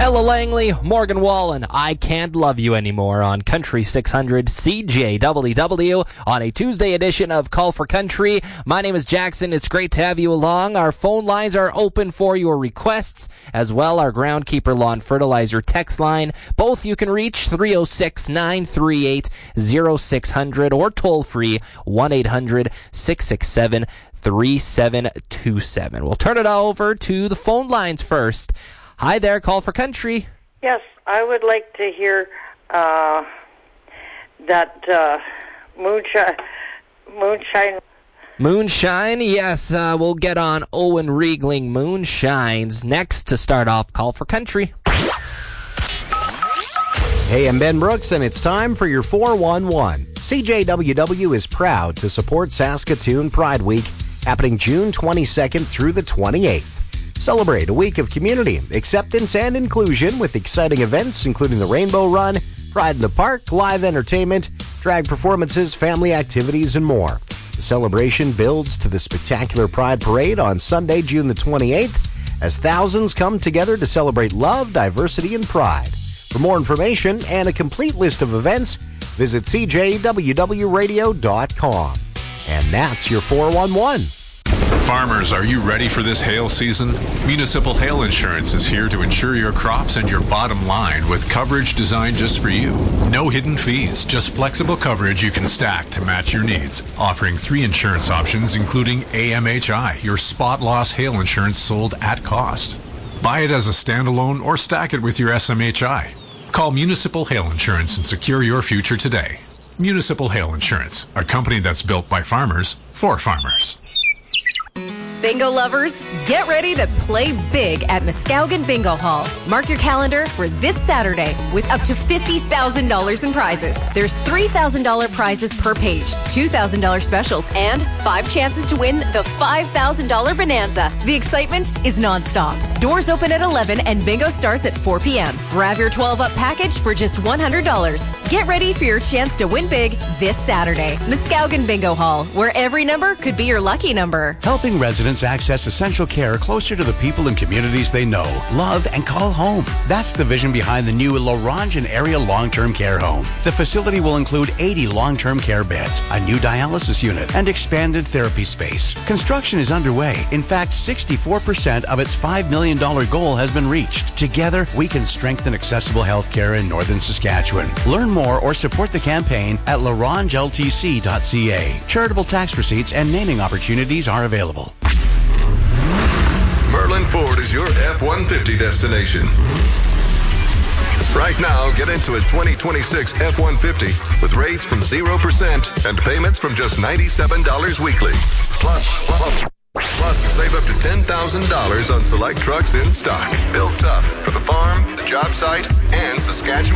Ella Langley, Morgan Wallen, I Can't Love You Anymore on Country 600 CJWW on a Tuesday edition of Call for Country. My name is Jackson. It's great to have you along. Our phone lines are open for your requests, as well our Groundkeeper Lawn Fertilizer text line. Both you can reach 306-938-0600 or toll free 1-800-667-3727. We'll turn it over to the phone lines first. Hi there, Call for Country. Yes, I would like to hear that Moonshine. Moonshine, yes, we'll get on Owen Riegling Moonshines next to start off Call for Country. Hey, I'm Ben Brooks, and it's time for your 411. CJWW is proud to support Saskatoon Pride Week, happening June 22nd through the 28th. Celebrate a week of community, acceptance, and inclusion with exciting events including the Rainbow Run, Pride in the Park, live entertainment, drag performances, family activities, and more. The celebration builds to the spectacular Pride Parade on Sunday, June the 28th, as thousands come together to celebrate love, diversity, and pride. For more information and a complete list of events, visit cjwwradio.com. And that's your 411. Farmers, are you ready for this hail season? Municipal Hail Insurance is here to insure your crops and your bottom line with coverage designed just for you. No hidden fees, just flexible coverage you can stack to match your needs. Offering 3 insurance options, including AMHI, your spot loss hail insurance sold at cost. Buy it as a standalone or stack it with your SMHI. Call Municipal Hail Insurance and secure your future today. Municipal Hail Insurance, a company that's built by farmers for farmers. Bingo lovers, get ready to play big at Muskowgan Bingo Hall. Mark your calendar for this Saturday with up to $50,000 in prizes. There's $3,000 prizes per page, $2,000 specials, and 5 chances to win the $5,000 Bonanza. The excitement is nonstop. Doors open at 11 and bingo starts at 4 p.m. Grab your 12-up package for just $100. Get ready for your chance to win big this Saturday. Muskowgan Bingo Hall, where every number could be your lucky number. Helping residents access essential care closer to the people and communities they know, love, and call home. That's the vision behind the new Laurentian Area Long-Term Care Home. The facility will include 80 long-term care beds, a new dialysis unit, and expanded therapy space. Construction is underway. In fact, 64% of its $5 million goal has been reached. Together, we can strengthen accessible health care in northern Saskatchewan. Learn more or support the campaign at larangeltc.ca. Charitable tax receipts and naming opportunities are available. Merlin Ford is your F-150 destination. Right now, get into a 2026 F-150 with rates from 0% and payments from just $97 weekly. Plus, save up to $10,000 on select trucks in stock. Built tough for the farm, the job site, and Saskatchewan.